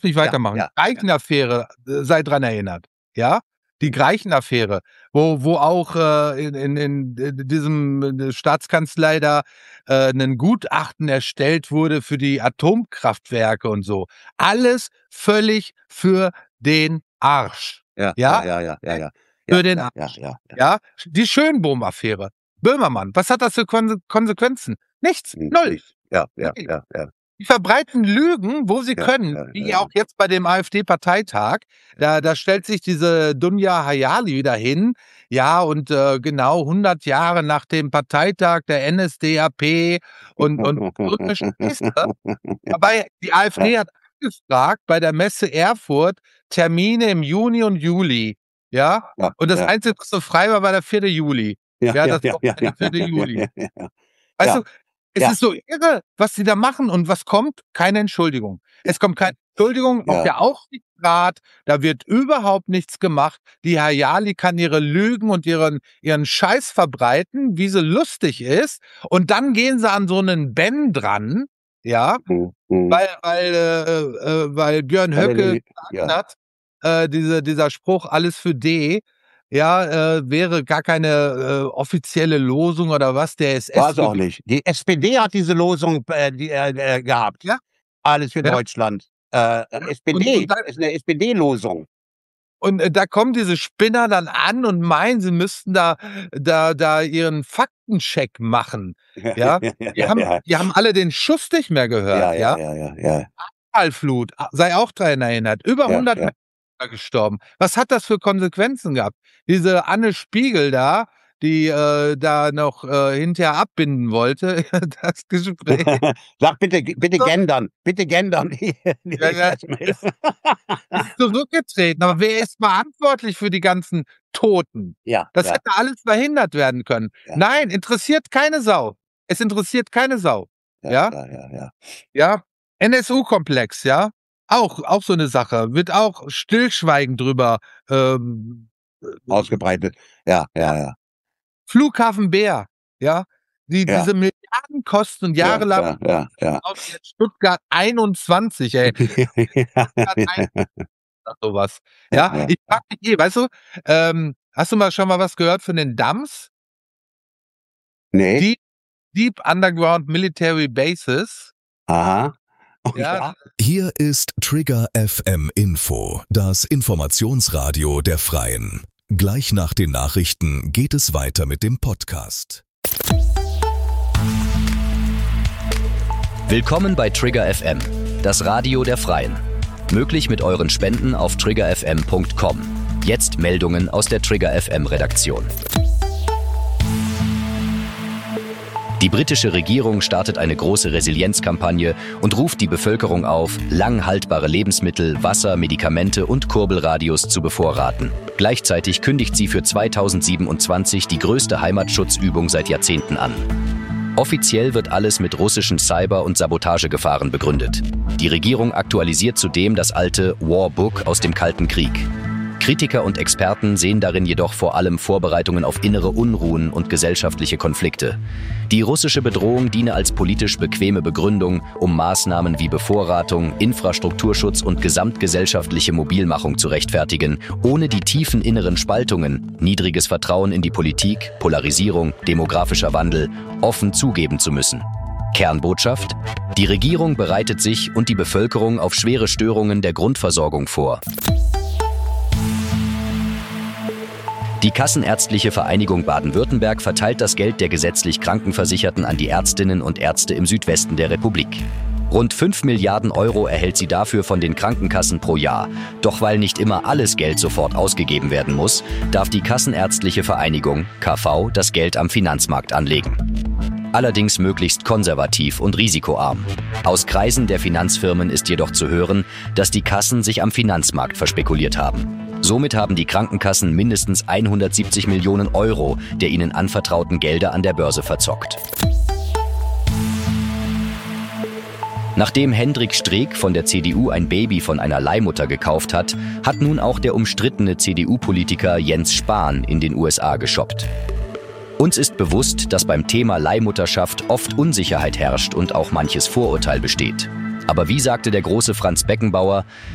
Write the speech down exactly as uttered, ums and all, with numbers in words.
nicht weitermachen. Ja, ja, Greichen-Affäre, äh, sei dran erinnert. Ja? Die Greichen-Affäre, wo, wo auch äh, in, in, in diesem äh, Staatskanzlei da äh, ein Gutachten erstellt wurde für die Atomkraftwerke und so. Alles völlig für den Arsch. Ja, Ja? ja, ja, ja, ja. Für den ja, Arsch. ja, ja. Ja? Die Schönbohm-Affäre. Böhmermann, was hat das für Konse- Konsequenzen? Nichts. Hm, Null. nicht. Ja, ja, ja, ja. Die verbreiten Lügen, wo sie Ja, können, ja, wie ja. auch jetzt bei dem AfD-Parteitag. Da, da stellt sich diese Dunja Hayali wieder hin, ja, und äh, genau hundert Jahre nach dem Parteitag der N S D A P und, und so eine Scheiße. Dabei, die AfD hat angefragt bei der Messe Erfurt Termine im Juni und Juli, ja, Ja, und das ja. Einzige, was so frei war, war der vierte Juli. Ja, Ja, ja, das ja, war ja, der vierte ja, Juli. ja, ja, ja. Weißt Ja. du, es Ja. ist so irre, was sie da machen und was kommt? Keine Entschuldigung. Es kommt keine Entschuldigung, Ja. auch der Aufsichtsrat, da wird überhaupt nichts gemacht. Die Hayali kann ihre Lügen und ihren, ihren Scheiß verbreiten, wie sie lustig ist, und dann gehen sie an so einen Ben dran, ja, Hm, hm. weil, weil, äh, äh, weil Björn Weil er Höcke nämlich- gesagt ja. hat, äh, diese, dieser Spruch, alles für D, ja, äh, wäre gar keine äh, offizielle Losung oder was, der ist War es auch nicht. Die S P D hat diese Losung äh, die, äh, äh, gehabt. Ja. Alles für Ja. Deutschland. Äh, S P D, Und- und da- ist eine S P D-Losung. Und äh, da kommen diese Spinner dann an und meinen, sie müssten da, da, da ihren Faktencheck machen. Ja, ja, Die, ja, haben, ja, die haben alle den Schuss nicht mehr ja, gehört. ja, Ja, ja, ja, ja. Flut, sei auch daran erinnert. Über Ja, hundert ja. Menschen gestorben. Was hat das für Konsequenzen gehabt? Diese Anne Spiegel da, die äh, da noch äh, hinterher abbinden wollte, das Gespräch. Sag bitte, bitte gendern, bitte gendern. Die, die Ja, ja. Pressemeldung. ist zurückgetreten. Aber wer ist verantwortlich für die ganzen Toten? ja, Das ja, hätte alles verhindert werden können. Ja. Nein, interessiert keine Sau. Es interessiert keine Sau. ja, ja? ja, ja, ja. Ja, N S U-Komplex, ja, auch, auch so eine Sache. Wird auch stillschweigend drüber. Ähm, Ausgebreitet. Ja, ja, ja. Flughafen Bär, ja, die, Ja. diese Milliarden kosten und jahrelang Ja, ja, aus jetzt Stuttgart einundzwanzig, ey. ja. Sowas. Ja, Ja, ja. ich frag mich eh, weißt du, ähm, hast du mal schon mal was gehört von den D A M S? Nee. Die Deep Underground Military Bases. Aha. Oh, Ja. ja. Hier ist Trigger F M Info, das Informationsradio der Freien. Gleich nach den Nachrichten geht es weiter mit dem Podcast. Willkommen bei Trigger F M, das Radio der Freien. Möglich mit euren Spenden auf trigger f m punkt com. Jetzt Meldungen aus der Trigger F M Redaktion. Die britische Regierung startet eine große Resilienzkampagne und ruft die Bevölkerung auf, lang haltbare Lebensmittel, Wasser, Medikamente und Kurbelradios zu bevorraten. Gleichzeitig kündigt sie für zweitausendsiebenundzwanzig die größte Heimatschutzübung seit Jahrzehnten an. Offiziell wird alles mit russischen Cyber- und Sabotagegefahren begründet. Die Regierung aktualisiert zudem das alte Warbook aus dem Kalten Krieg. Kritiker und Experten sehen darin jedoch vor allem Vorbereitungen auf innere Unruhen und gesellschaftliche Konflikte. Die russische Bedrohung diene als politisch bequeme Begründung, um Maßnahmen wie Bevorratung, Infrastrukturschutz und gesamtgesellschaftliche Mobilmachung zu rechtfertigen, ohne die tiefen inneren Spaltungen, niedriges Vertrauen in die Politik, Polarisierung, demografischer Wandel offen zugeben zu müssen. Kernbotschaft: Die Regierung bereitet sich und die Bevölkerung auf schwere Störungen der Grundversorgung vor. Die Kassenärztliche Vereinigung Baden-Württemberg verteilt das Geld der gesetzlich Krankenversicherten an die Ärztinnen und Ärzte im Südwesten der Republik. Rund fünf Milliarden Euro erhält sie dafür von den Krankenkassen pro Jahr. Doch weil nicht immer alles Geld sofort ausgegeben werden muss, darf die Kassenärztliche Vereinigung, K V, das Geld am Finanzmarkt anlegen. Allerdings möglichst konservativ und risikoarm. Aus Kreisen der Finanzfirmen ist jedoch zu hören, dass die Kassen sich am Finanzmarkt verspekuliert haben. Somit haben die Krankenkassen mindestens hundertsiebzig Millionen Euro der ihnen anvertrauten Gelder an der Börse verzockt. Nachdem Hendrik Streeck von der C D U ein Baby von einer Leihmutter gekauft hat, hat nun auch der umstrittene C D U-Politiker Jens Spahn in den U S A geshoppt. Uns ist bewusst, dass beim Thema Leihmutterschaft oft Unsicherheit herrscht und auch manches Vorurteil besteht. Aber wie sagte der große Franz Beckenbauer,